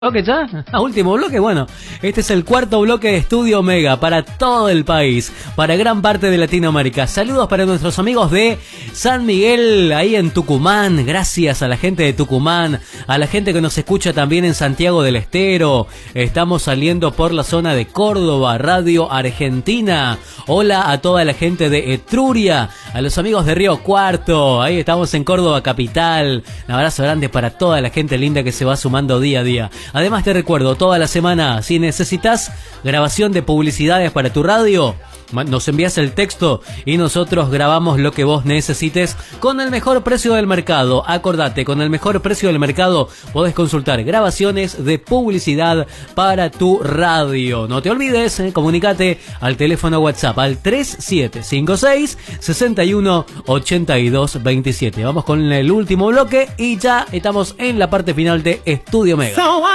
¿Bloque ya? Último bloque, bueno. Este es el cuarto bloque de Estudio Mega para todo el país, para gran parte de Latinoamérica. Saludos para nuestros amigos de San Miguel, ahí en Tucumán. Gracias a la gente de Tucumán, a la gente que nos escucha también en Santiago del Estero. Estamos saliendo por la zona de Córdoba, Radio Argentina. Hola a toda la gente de Etruria, a los amigos de Río Cuarto. Ahí estamos en Córdoba capital. Un abrazo grande para toda la gente linda que se va sumando día a día. Además te recuerdo, toda la semana, si necesitas grabación de publicidades para tu radio, nos envías el texto y nosotros grabamos lo que vos necesites con el mejor precio del mercado. Acordate, con el mejor precio del mercado podés consultar grabaciones de publicidad para tu radio. No te olvides, comunicate al teléfono WhatsApp al 3756 61 82 27. Vamos con el último bloque y ya estamos en la parte final de Estudio Mega.